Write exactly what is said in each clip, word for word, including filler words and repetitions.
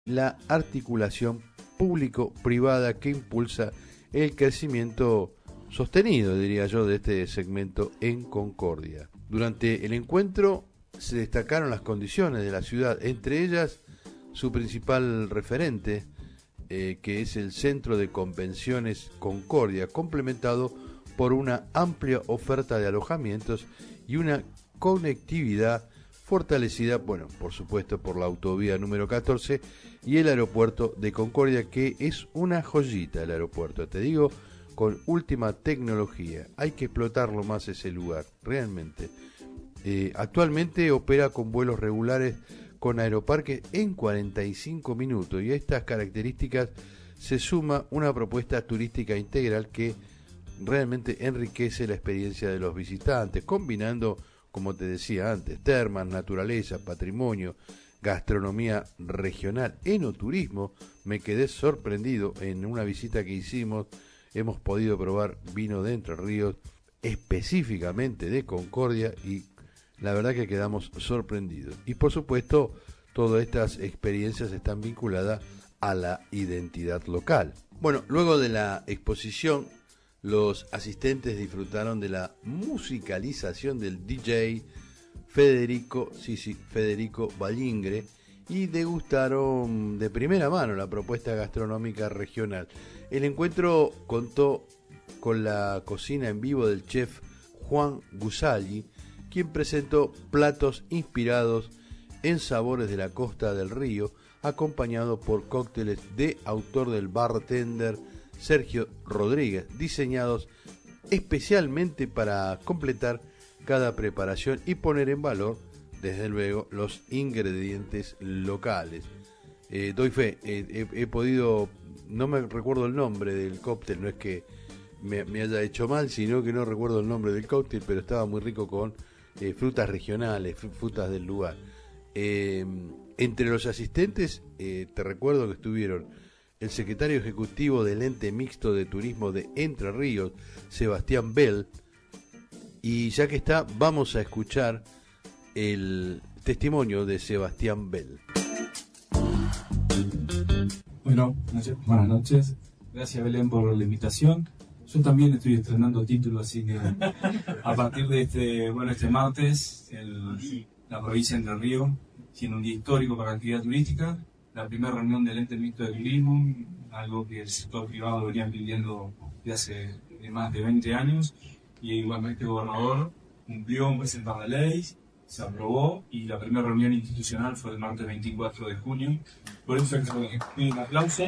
la articulación público-privada que impulsa el crecimiento sostenido, diría yo, de este segmento en Concordia. Durante el encuentro se destacaron las condiciones de la ciudad, entre ellas su principal referente, eh, que es el Centro de Convenciones Concordia, complementado por una amplia oferta de alojamientos y una conectividad fortalecida, bueno, por supuesto, por la autovía número catorce y el aeropuerto de Concordia, que es una joyita el aeropuerto, te digo, con última tecnología. Hay que explotarlo más ese lugar, realmente. Eh, actualmente opera con vuelos regulares con Aeroparque en cuarenta y cinco minutos, y a estas características se suma una propuesta turística integral que realmente enriquece la experiencia de los visitantes, combinando, como te decía antes, termas, naturaleza, patrimonio, gastronomía regional, enoturismo. Me quedé sorprendido en una visita que hicimos. Hemos podido probar vino de Entre Ríos, específicamente de Concordia, y la verdad que quedamos sorprendidos. Y por supuesto, todas estas experiencias están vinculadas a la identidad local. Bueno, luego de la exposición, los asistentes disfrutaron de la musicalización del D J Federico, sí, sí, Federico Ballingre, y degustaron de primera mano la propuesta gastronómica regional. El encuentro contó con la cocina en vivo del chef Juan Gusalli, quien presentó platos inspirados en sabores de la costa del río, acompañado por cócteles de autor del bartender Sergio Rodríguez, diseñados especialmente para completar cada preparación y poner en valor, desde luego, los ingredientes locales. Eh, doy fe, eh, he, he podido, no me recuerdo el nombre del cóctel, no es que me, me haya hecho mal, sino que no recuerdo el nombre del cóctel, pero estaba muy rico con eh, frutas regionales, frutas del lugar. Eh, entre los asistentes, eh, te recuerdo que estuvieron el secretario ejecutivo del ente mixto de turismo de Entre Ríos, Sebastián Bell, y ya que está, vamos a escuchar el testimonio de Sebastián Bell. Bueno, buenas noches. Gracias, Belén, por la invitación. Yo también estoy estrenando título, así que a partir de este, bueno, este martes, el, la provincia de Entre Ríos tiene un día histórico para la actividad turística. La primera reunión del ente mixto de turismo, algo que el sector privado venía pidiendo desde hace de más de veinte años, y igualmente el gobernador cumplió en presentar la ley, se aprobó, y la primera reunión institucional fue el martes veinticuatro de junio. Por eso es que un aplauso.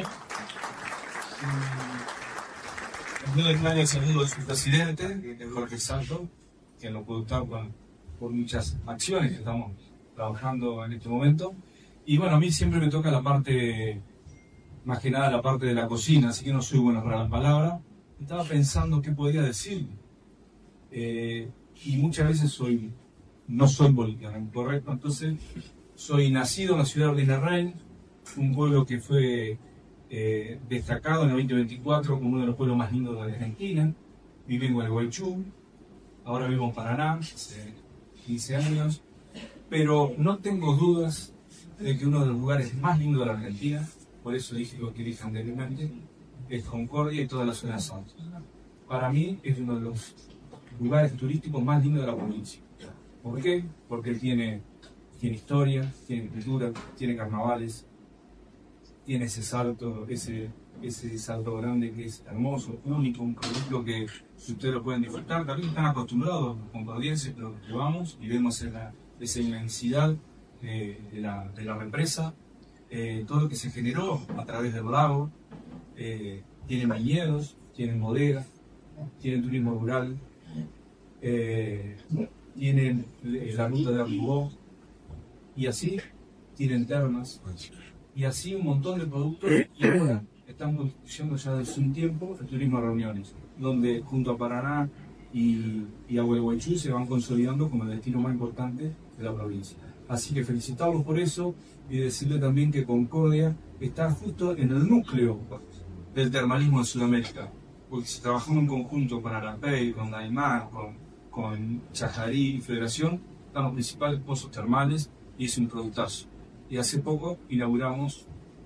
Yo declaro el saludo de su presidente, Jorge Salto, que lo puede estar por, por muchas acciones que estamos trabajando en este momento. Y bueno, a mí siempre me toca la parte, más que nada la parte de la cocina, así que no soy bueno para la palabra. Estaba pensando qué podía decir. Eh, y muchas veces soy, no soy políticamente correcto. Entonces, soy nacido en la ciudad de Ardinarrain, un pueblo que fue eh, destacado en el veinte veinticuatro como uno de los pueblos más lindos de Argentina. Viví en Gualeguaychú, ahora vivo en Paraná, hace quince años. Pero no tengo dudas de que uno de los lugares más lindos de la Argentina, por eso dije lo que dije anteriormente, es Concordia y toda la zona de Santos. Para mí es uno de los lugares turísticos más lindos de la provincia. ¿Por qué? Porque tiene, tiene historia, tiene cultura, tiene carnavales, tiene ese salto, ese, ese salto grande que es hermoso, único, un producto que ustedes lo pueden disfrutar. También están acostumbrados los concordienses, pero lo vamos y vemos esa, esa inmensidad de, de, la, de la represa, eh, todo lo que se generó a través del lago. Eh, tienen viñedos, tienen bodegas, tienen turismo rural, eh, tienen la ruta de Arribó, y así tienen termas, y así un montón de productos. Y ahora estamos construyendo ya desde un tiempo el turismo de reuniones, donde junto a Paraná y, y a Gualeguaychú se van consolidando como el destino más importante de la provincia. Así que felicitarlos por eso y decirle también que Concordia está justo en el núcleo del termalismo en Sudamérica, porque si trabajamos en conjunto con Arapey, con Daimar, con, con Chajarí y Federación, están los principales pozos termales y es un productazo. Y hace poco inauguramos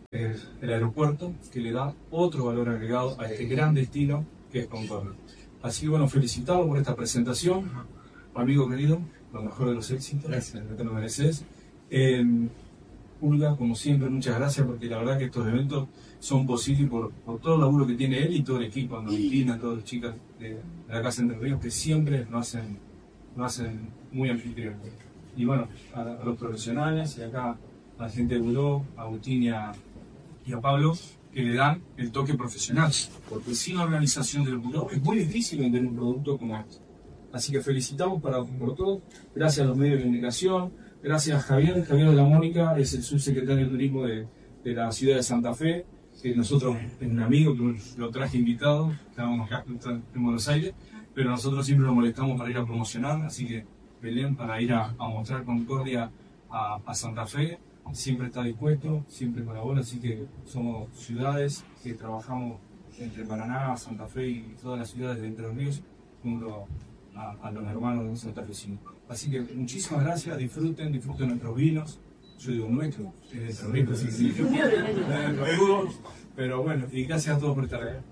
es el aeropuerto, que le da otro valor agregado a este gran destino que es Concordia. Así que bueno, felicitado por esta presentación, amigo querido, lo mejor de los éxitos, gracias, lo que nos mereces. Eh, Pulga, como siempre, muchas gracias, porque la verdad que estos eventos son posibles por, por todo el laburo que tiene él y todo el equipo, Valentina, todas las chicas de, de la Casa Entre Ríos, que siempre nos hacen, nos hacen muy anfitriones. Y bueno, a, a los profesionales, y acá a la gente de Buró, a Agustín y a, y a Pablo, que le dan el toque profesional, porque sin la organización del Buró es muy difícil vender un producto como este. Así que felicitamos para, por todo, gracias a los medios de comunicación. Gracias a Javier, Javier de la Mónica, es el subsecretario de Turismo de, de la ciudad de Santa Fe, que nosotros es un amigo que lo traje invitado, estábamos acá en Buenos Aires, pero nosotros siempre nos molestamos para ir a promocionar, así que Belén, para ir a, a mostrar Concordia a, a Santa Fe, siempre está dispuesto, siempre colabora, así que somos ciudades que trabajamos entre Paraná, Santa Fe y todas las ciudades de Entre Ríos, junto a, a los hermanos de Santa Fecino. Así que muchísimas gracias, disfruten, disfruten nuestros vinos. Yo digo nuestro, es de Entre Ríos, así que sí, pero bueno, y gracias a todos por estar acá.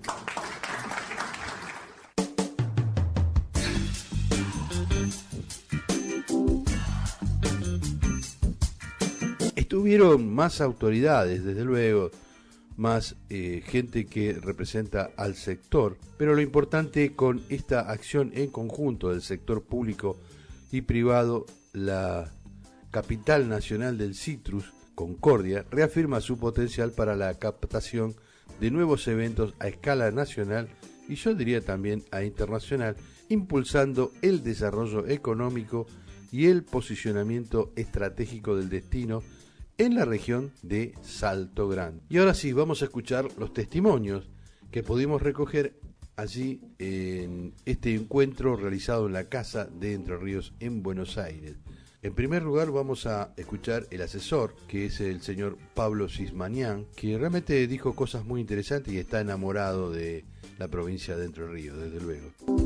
Estuvieron más autoridades, desde luego, más eh, gente que representa al sector, pero lo importante con esta acción en conjunto del sector público y privado, la capital nacional del citrus, Concordia, reafirma su potencial para la captación de nuevos eventos a escala nacional y yo diría también a internacional, impulsando el desarrollo económico y el posicionamiento estratégico del destino en la región de Salto Grande. Y ahora sí, vamos a escuchar los testimonios que pudimos recoger allí en este encuentro realizado en la Casa de Entre Ríos en Buenos Aires. En primer lugar vamos a escuchar el asesor, que es el señor Pablo Cismanián, que realmente dijo cosas muy interesantes y está enamorado de la provincia de Entre Ríos, desde luego.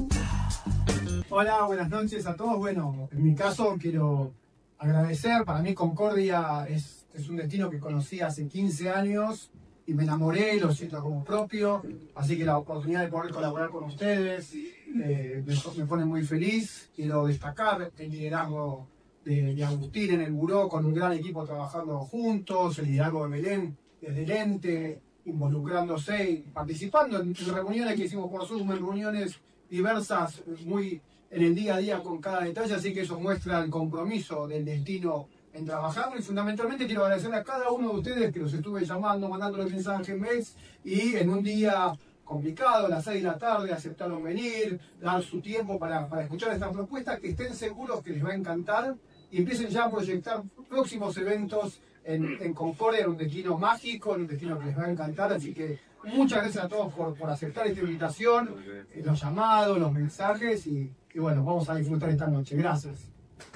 Hola, buenas noches a todos. Bueno, en mi caso quiero agradecer, para mí Concordia es, es un destino que conocí hace quince años y me enamoré, lo siento como propio, así que la oportunidad de poder colaborar con ustedes eh, me, me pone muy feliz. Quiero destacar el liderazgo de, de Agustín en el buró, con un gran equipo trabajando juntos, el liderazgo de Belén desde el ente, involucrándose y participando en, en reuniones que hicimos por Zoom, en reuniones diversas, muy en el día a día con cada detalle, así que eso muestra el compromiso del destino en trabajarlo. Y fundamentalmente quiero agradecerle a cada uno de ustedes que los estuve llamando, mandándoles mensajes, mails, y en un día complicado, a las seis de la tarde, aceptaron venir, dar su tiempo para, para escuchar esta propuesta, que estén seguros que les va a encantar y empiecen ya a proyectar próximos eventos en, en Concordia, en un destino mágico, en un destino que les va a encantar. Así que muchas gracias a todos por, por aceptar esta invitación, los llamados, los mensajes, y, y bueno, vamos a disfrutar esta noche. Gracias.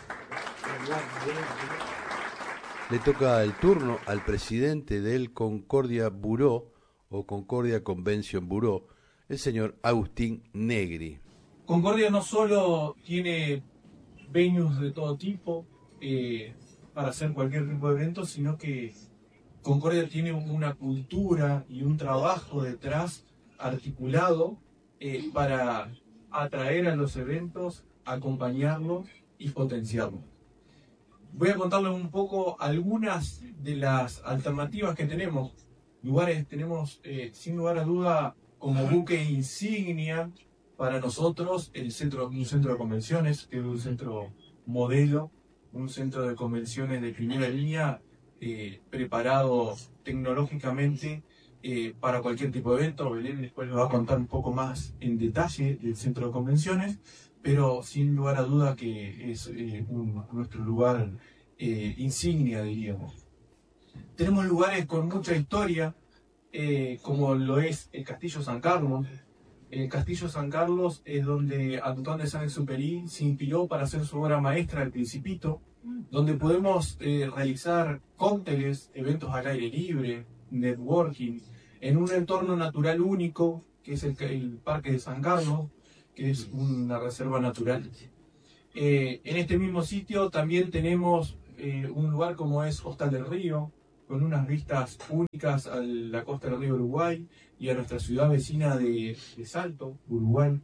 Le toca el turno al presidente del Concordia Buró, o Concordia Convention Buró, el señor Agustín Negri. Concordia no solo tiene venues de todo tipo eh, para hacer cualquier tipo de evento, sino que Concordia tiene una cultura y un trabajo detrás articulado eh, para atraer a los eventos, acompañarlos y potenciarlos. Voy a contarles un poco algunas de las alternativas que tenemos. Lugares tenemos, eh, sin lugar a duda, como buque insignia para nosotros el centro, un centro de convenciones, que es un centro modelo, un centro de convenciones de primera línea, eh, preparado tecnológicamente eh, para cualquier tipo de evento. Belén después nos va a contar un poco más en detalle del centro de convenciones, pero sin lugar a duda que es eh, un, nuestro lugar eh, insignia, diríamos. Tenemos lugares con mucha historia, eh, como lo es el Castillo San Carlos. El Castillo San Carlos es donde Antoine de Saint-Exupéry se inspiró para hacer su obra maestra, El Principito, donde podemos eh, realizar cócteles, eventos al aire libre, networking, en un entorno natural único, que es el, el Parque de San Carlos, que es una reserva natural. Eh, en este mismo sitio también tenemos eh, un lugar como es Hostal del Río, con unas vistas únicas a la costa del río Uruguay y a nuestra ciudad vecina de, de Salto, Uruguay.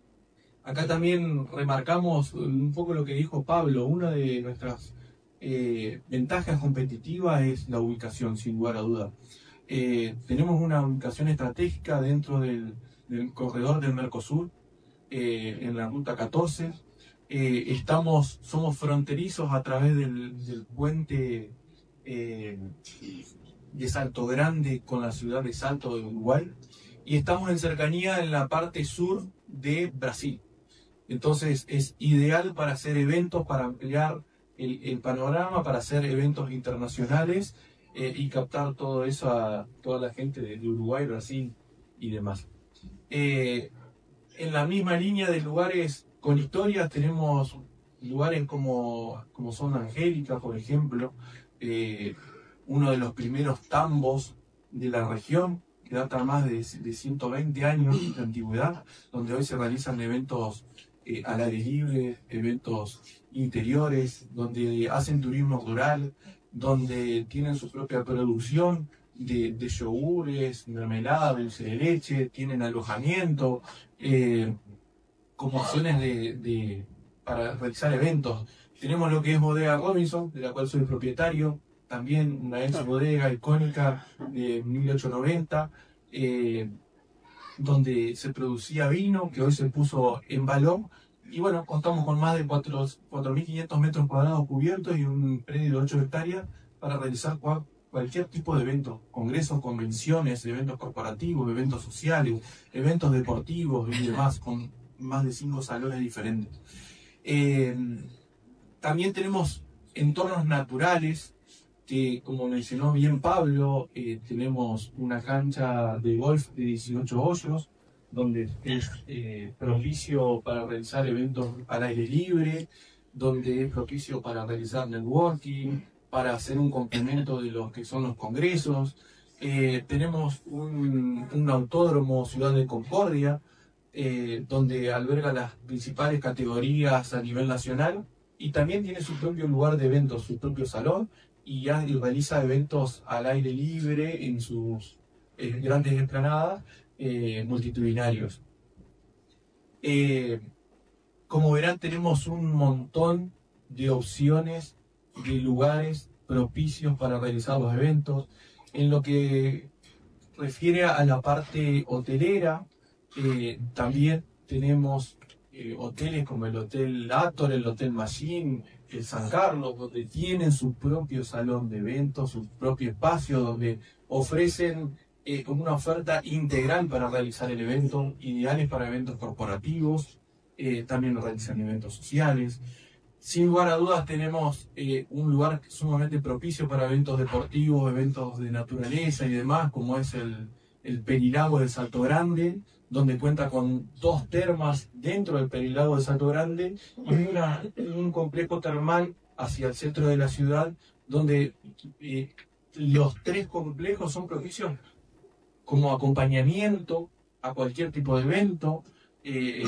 Acá también remarcamos un poco lo que dijo Pablo. Una de nuestras eh, ventajas competitivas es la ubicación, sin lugar a duda. Eh, tenemos una ubicación estratégica dentro del, del corredor del Mercosur, eh, en la ruta catorce. Eh, estamos, somos fronterizos a través del, del puente eh, de Salto Grande con la ciudad de Salto de Uruguay, y estamos en cercanía en la parte sur de Brasil. Entonces es ideal para hacer eventos, para ampliar el, el panorama, para hacer eventos internacionales eh, y captar todo eso a toda la gente de, de Uruguay, Brasil y demás. Eh, en la misma línea de lugares con historias tenemos lugares como, como son Angélica, por ejemplo, eh, uno de los primeros tambos de la región, que data más de, de ciento veinte años de antigüedad, donde hoy se realizan eventos eh, al aire libre, eventos interiores, donde hacen turismo rural, donde tienen su propia producción de, de yogures, mermelada, dulce de leche, tienen alojamiento, eh, como opciones de, de, para realizar eventos. Tenemos lo que es Bodega Robinson, de la cual soy propietario, también una ex bodega icónica de mil ochocientos noventa, eh, donde se producía vino, que hoy se puso en valor. Y bueno, contamos con más de cuatro mil quinientos metros cuadrados cubiertos y un predio de ocho hectáreas para realizar cual, cualquier tipo de evento, congresos, convenciones, eventos corporativos, eventos sociales, eventos deportivos y demás, con más de cinco salones diferentes. Eh, también tenemos entornos naturales, que como mencionó bien Pablo, eh, tenemos una cancha de golf de dieciocho hoyos, donde es eh, propicio para realizar eventos al aire libre, donde es propicio para realizar networking, para hacer un complemento de lo que son los congresos. Eh, tenemos un, un autódromo Ciudad de Concordia, eh, donde alberga las principales categorías a nivel nacional, y también tiene su propio lugar de eventos, su propio salón, y ya realiza eventos al aire libre en sus eh, grandes esplanadas eh, multitudinarios. Eh, como verán, tenemos un montón de opciones, de lugares propicios para realizar los eventos. En lo que refiere a la parte hotelera, eh, también tenemos eh, hoteles como el Hotel Ator, el Hotel Machine, el San Carlos, donde tienen su propio salón de eventos, su propio espacio, donde ofrecen eh, una oferta integral para realizar el evento, ideales para eventos corporativos, eh, también realizan eventos sociales. Sin lugar a dudas tenemos eh, un lugar sumamente propicio para eventos deportivos, eventos de naturaleza y demás, como es el, el Perilago de Salto Grande, donde cuenta con dos termas dentro del Perilago de Salto Grande y una, un complejo termal hacia el centro de la ciudad, donde eh, los tres complejos son propicios como acompañamiento a cualquier tipo de evento, eh,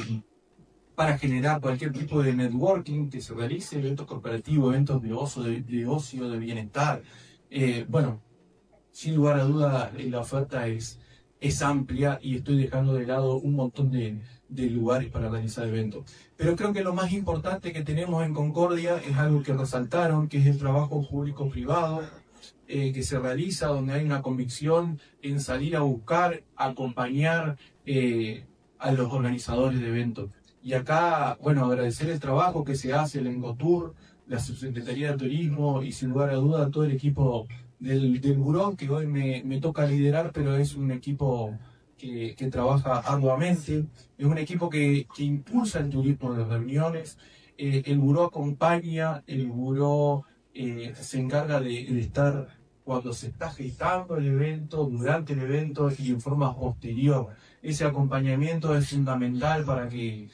para generar cualquier tipo de networking que se realice, eventos corporativos, eventos de ocio, de, de, ocio, de bienestar. Eh, bueno, sin lugar a duda la oferta es, es amplia y estoy dejando de lado un montón de, de lugares para realizar eventos. Pero creo que lo más importante que tenemos en Concordia es algo que resaltaron, que es el trabajo público-privado, eh, que se realiza, donde hay una convicción en salir a buscar, acompañar eh, a los organizadores de eventos. Y acá, bueno, agradecer el trabajo que se hace, el Engotur, la Subsecretaría de Turismo y sin lugar a duda todo el equipo del, del Buró, que hoy me, me toca liderar, pero es un equipo que, que trabaja arduamente, es un equipo que, que impulsa el turismo de reuniones, eh, el Buró acompaña, el Buró eh, se encarga de, de estar cuando se está gestando el evento, durante el evento y en forma posterior. Ese acompañamiento es fundamental para que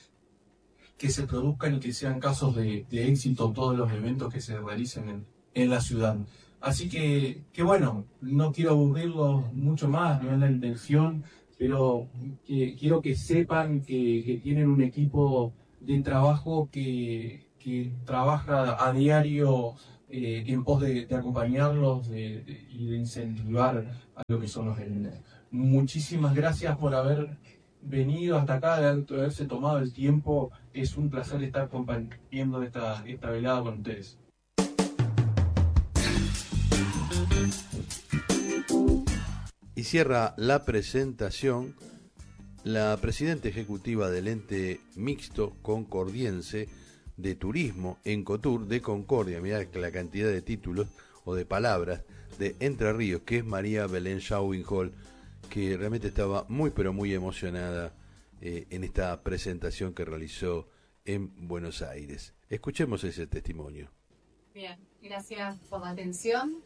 que se produzcan y que sean casos de, de éxito todos los eventos que se realicen en, en la ciudad. Así que, que bueno, no quiero aburrirlos mucho más, no es la intención, pero que, quiero que sepan que, que tienen un equipo de trabajo que, que trabaja a diario eh, en pos de, de acompañarlos de, de, y de incentivar a lo que son los eventos. Muchísimas gracias por haber venido hasta acá, de haberse tomado el tiempo. Es un placer estar compartiendo esta, esta velada con ustedes. Y cierra la presentación la presidenta ejecutiva del ente mixto concordiense de turismo, Encotur, de Concordia. Mirá la cantidad de títulos o de palabras, de Entre Ríos, que es María Belén Schauinhol, que realmente estaba muy pero muy emocionada eh, en esta presentación que realizó en Buenos Aires. Escuchemos ese testimonio. Bien, gracias por la atención.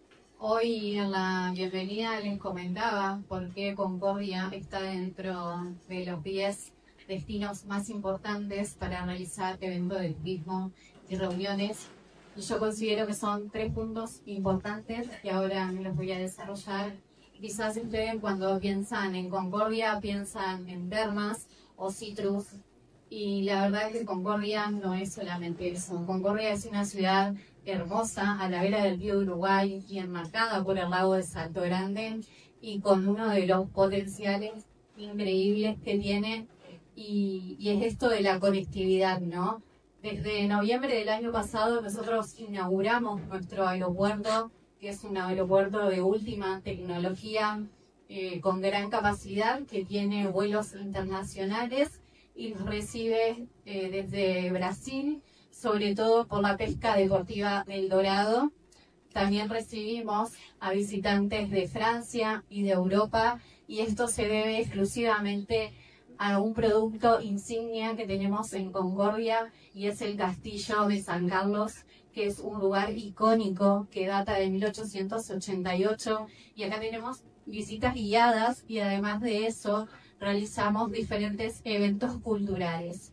Hoy en la bienvenida les comentaba por qué Concordia está dentro de los diez destinos más importantes para realizar eventos de turismo y reuniones. Y yo considero que son tres puntos importantes que ahora me los voy a desarrollar. Quizás ustedes cuando piensan en Concordia piensan en termas o citrus, y la verdad es que Concordia no es solamente eso. Concordia es una ciudad hermosa a la vera del río Uruguay y enmarcada por el lago de Salto Grande, y con uno de los potenciales increíbles que tiene, y, y es esto de la conectividad, ¿no? Desde noviembre del año pasado nosotros inauguramos nuestro aeropuerto, que es un aeropuerto de última tecnología, eh, con gran capacidad, que tiene vuelos internacionales y los recibe eh, desde Brasil, sobre todo por la pesca deportiva del Dorado. También recibimos a visitantes de Francia y de Europa, y esto se debe exclusivamente a un producto insignia que tenemos en Concordia, y es el Castillo de San Carlos, que es un lugar icónico que data de mil ochocientos ochenta y ocho, y acá tenemos visitas guiadas, y además de eso realizamos diferentes eventos culturales.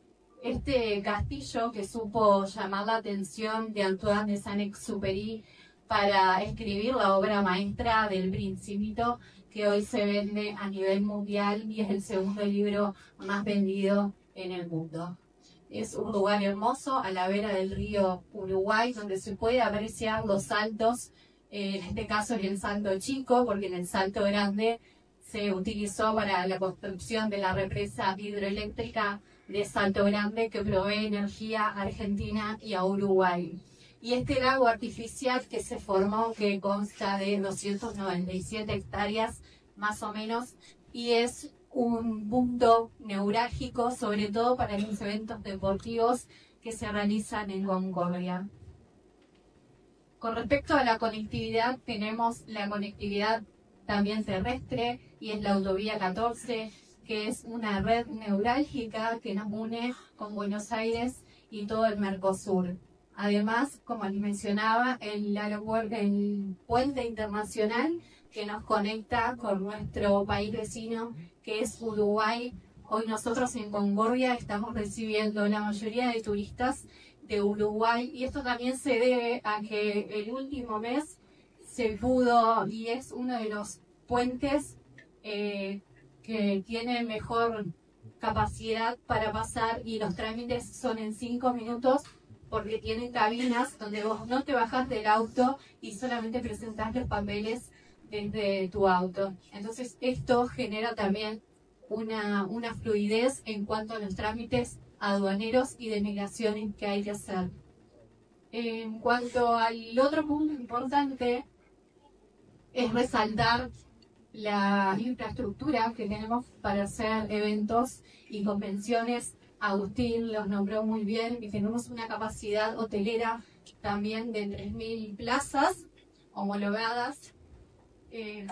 Este castillo, que supo llamar la atención de Antoine de Saint-Exupéry para escribir la obra maestra del Principito, que hoy se vende a nivel mundial y es el segundo libro más vendido en el mundo. Es un lugar hermoso a la vera del río Uruguay, donde se puede apreciar los saltos, eh, en este caso en el Salto Chico, porque en el Salto Grande se utilizó para la construcción de la represa hidroeléctrica de Salto Grande, que provee energía a Argentina y a Uruguay. Y este lago artificial que se formó, que consta de doscientas noventa y siete hectáreas más o menos, y es un punto neurálgico, sobre todo para los eventos deportivos que se realizan en Concordia. Con respecto a la conectividad, tenemos la conectividad también terrestre, y es la autovía catorce, que es una red neurálgica que nos une con Buenos Aires y todo el Mercosur. Además, como les mencionaba, el aeropuerto, el puente internacional que nos conecta con nuestro país vecino, que es Uruguay. Hoy nosotros en Concordia estamos recibiendo la mayoría de turistas de Uruguay, y esto también se debe a que el último mes se pudo, y es uno de los puentes eh, que tiene mejor capacidad para pasar, y los trámites son en cinco minutos, porque tienen cabinas donde vos no te bajás del auto y solamente presentás los papeles desde tu auto. Entonces esto genera también una, una fluidez en cuanto a los trámites aduaneros y de migración que hay que hacer. En cuanto al otro punto importante, es resaltar la infraestructura que tenemos para hacer eventos y convenciones. Agustín los nombró muy bien, y tenemos una capacidad hotelera también de tres mil plazas homologadas. Eh,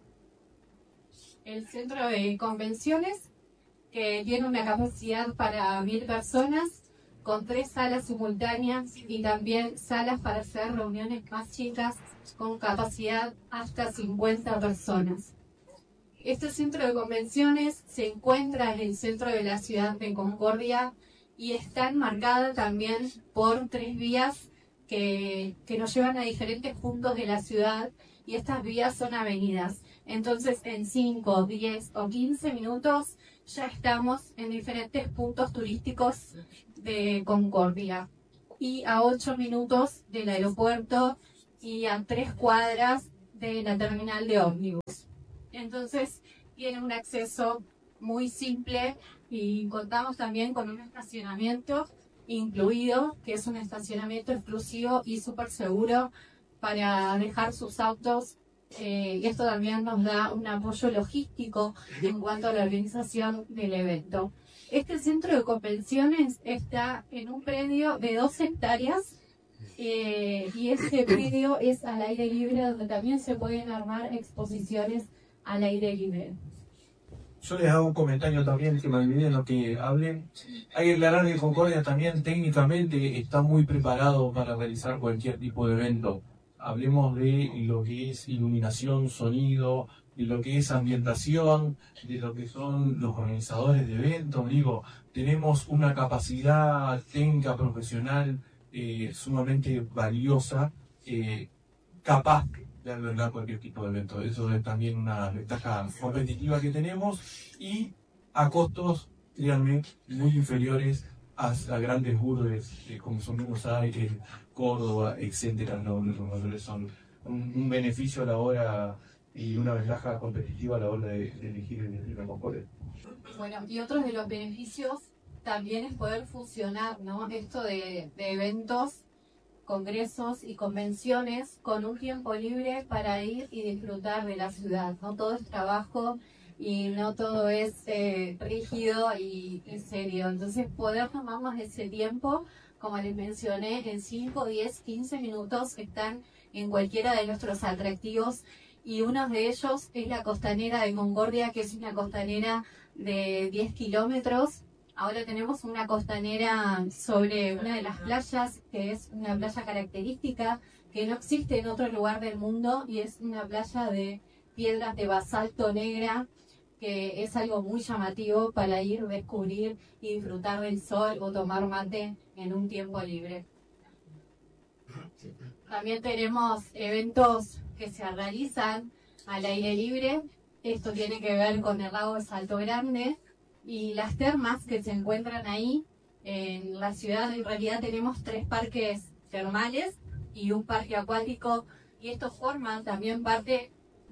el centro de convenciones, que tiene una capacidad para mil personas, con tres salas simultáneas y también salas para hacer reuniones más chicas con capacidad hasta cincuenta personas. Este centro de convenciones se encuentra en el centro de la ciudad de Concordia y está enmarcada también por tres vías que, que nos llevan a diferentes puntos de la ciudad, y estas vías son avenidas. Entonces en cinco, diez o quince minutos ya estamos en diferentes puntos turísticos de Concordia. y a ocho minutos del aeropuerto y a tres cuadras de la terminal de ómnibus. Entonces tiene un acceso muy simple y contamos también con un estacionamiento incluido, que es un estacionamiento exclusivo y súper seguro para dejar sus autos. Eh, y esto también nos da un apoyo logístico en cuanto a la organización del evento. Este centro de convenciones está en un predio de dos hectáreas eh, y este predio es al aire libre, donde también se pueden armar exposiciones al aire libre. Yo les hago un comentario también, que me olvidé en lo que hablen. Hay que aclarar que Concordia también técnicamente está muy preparado para realizar cualquier tipo de evento. Hablemos de lo que es iluminación, sonido, de lo que es ambientación, de lo que son los organizadores de eventos. Digo, tenemos una capacidad técnica profesional eh, sumamente valiosa, eh, capaz de albergar cualquier tipo de evento. Eso es también una ventaja competitiva que tenemos y a costos, créanme, muy inferiores a, a grandes urbes eh, como son Buenos Aires, Córdoba, etcétera. No, los mayores son un, un beneficio a la hora y una ventaja competitiva a la hora de, de elegir el destino Concordia. Bueno, y otros de los beneficios también es poder fusionar, ¿no? Esto de, de eventos, congresos y convenciones con un tiempo libre para ir y disfrutar de la ciudad. No todo es trabajo y no todo es eh, rígido y, y serio. Entonces poder tomarnos ese tiempo, como les mencioné, en cinco, diez, quince minutos están en cualquiera de nuestros atractivos, y uno de ellos es la costanera de Concordia, que es una costanera de diez kilómetros. Ahora tenemos una costanera sobre una de las playas, que es una playa característica que no existe en otro lugar del mundo, y es una playa de piedras de basalto negra, que es algo muy llamativo para ir, descubrir y disfrutar del sol o tomar mate en un tiempo libre. También tenemos eventos que se realizan al aire libre. Esto tiene que ver con el lago de Salto Grande y las termas que se encuentran ahí. En la ciudad en realidad tenemos tres parques termales y un parque acuático, y estos forman también parte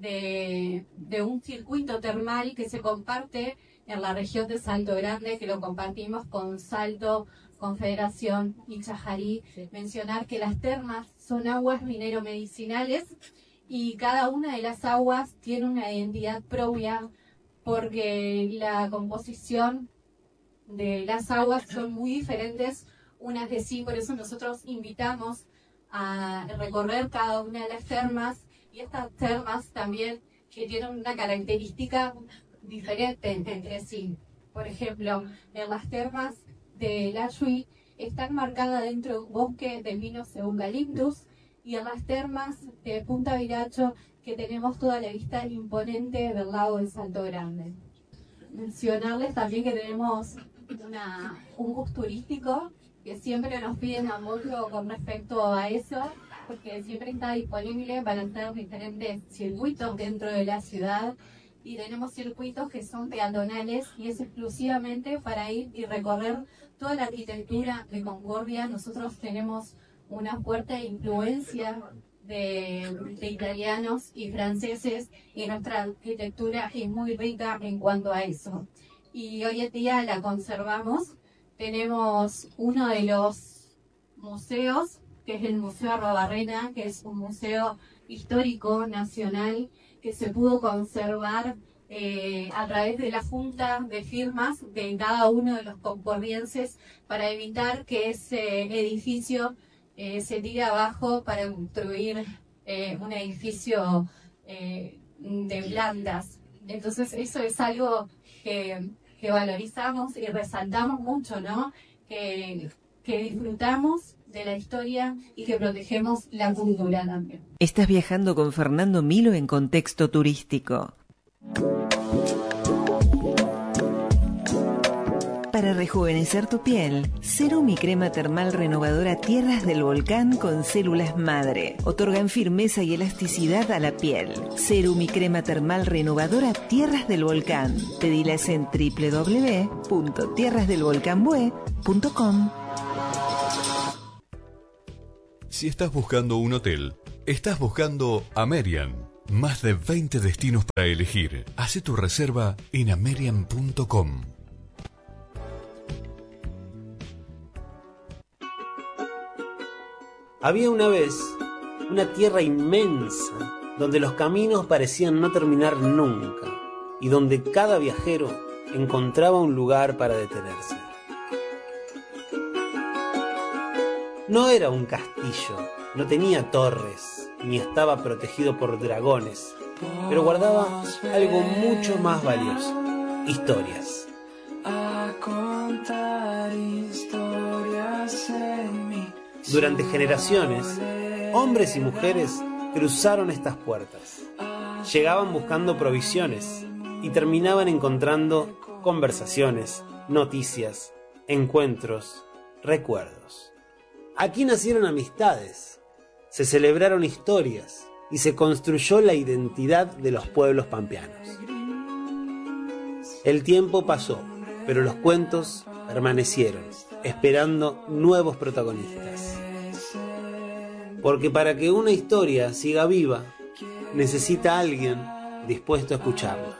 de, de un circuito termal que se comparte en la región de Salto Grande, que lo compartimos con Salto, Confederación y Chajarí. Mencionar que las termas son aguas minero-medicinales y cada una de las aguas tiene una identidad propia, porque la composición de las aguas son muy diferentes unas de sí. Por eso nosotros invitamos a recorrer cada una de las termas, y estas termas también que tienen una característica diferente entre sí. Por ejemplo, en las termas de Layui están marcadas dentro de un bosque de pinos eucaliptus, y en las termas de Punta Viracho, que tenemos toda la vista imponente del lago de Salto Grande. Mencionarles también que tenemos una, un bus turístico que siempre nos piden apoyo con respecto a eso, porque siempre está disponible para hacer diferentes circuitos dentro de la ciudad, y tenemos circuitos que son peatonales y es exclusivamente para ir y recorrer toda la arquitectura de Concordia. Nosotros tenemos una fuerte influencia de, de italianos y franceses, y nuestra arquitectura es muy rica en cuanto a eso. Y hoy en día la conservamos. Tenemos uno de los museos, que es el Museo Arrobarrena, que es un museo histórico nacional que se pudo conservar eh, a través de la junta de firmas de cada uno de los concordienses, para evitar que ese edificio eh, se tire abajo para construir eh, un edificio eh, de blandas. Entonces eso es algo que, que valorizamos y resaltamos mucho, ¿no? Que, que disfrutamos de la historia y que protegemos la cultura también. Estás viajando con Fernando Milo en Contexto Turístico. Para rejuvenecer tu piel, Serum y crema termal renovadora Tierras del Volcán con células madre. Otorgan firmeza y elasticidad a la piel. Serum y crema termal renovadora Tierras del Volcán. Pedilas en doble u doble u doble u punto tierras del volcán bue punto com. Si estás buscando un hotel, estás buscando Amerian. Más de veinte destinos para elegir. Haz tu reserva en amerian punto com. Había una vez una tierra inmensa donde los caminos parecían no terminar nunca y donde cada viajero encontraba un lugar para detenerse. No era un castillo, no tenía torres, ni estaba protegido por dragones, pero guardaba algo mucho más valioso: historias. Durante generaciones, hombres y mujeres cruzaron estas puertas. Llegaban buscando provisiones y terminaban encontrando conversaciones, noticias, encuentros, recuerdos. Aquí nacieron amistades, se celebraron historias y se construyó la identidad de los pueblos pampeanos. El tiempo pasó, pero los cuentos permanecieron, esperando nuevos protagonistas. Porque para que una historia siga viva, necesita alguien dispuesto a escucharla.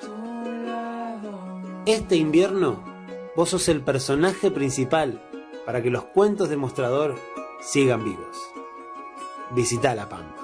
Este invierno, vos sos el personaje principal para que los cuentos de Mostrador sigan vivos. Visita La Pampa.